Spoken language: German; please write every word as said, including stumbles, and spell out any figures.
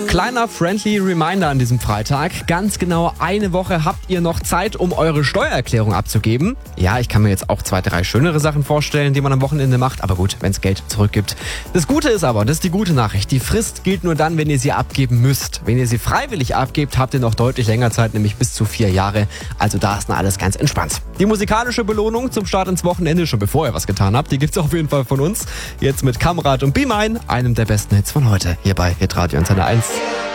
Kleiner friendly Reminder an diesem Freitag. Ganz genau eine Woche habt ihr noch Zeit, um eure Steuererklärung abzugeben. Ja, ich kann mir jetzt auch zwei, drei schönere Sachen vorstellen, die man am Wochenende macht. Aber gut, wenn es Geld zurückgibt. Das Gute ist aber, das ist die gute Nachricht, die Frist gilt nur dann, wenn ihr sie abgeben müsst. Wenn ihr sie freiwillig abgebt, habt ihr noch deutlich länger Zeit, nämlich bis zu vier Jahre. Also da ist dann alles ganz entspannt. Die musikalische Belohnung zum Start ins Wochenende, schon bevor ihr was getan habt, die gibt's auf jeden Fall von uns. Jetzt mit Kamrat und Be Mine, einem der besten Hits von heute, hier bei Hitradio Antenne eins.